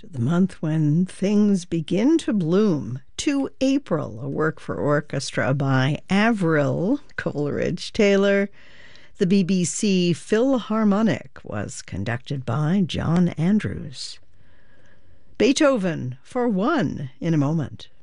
the month when things begin to bloom, to April, a work for orchestra by Avril Coleridge-Taylor. The BBC Philharmonic was conducted by John Andrews. Beethoven for one in a moment.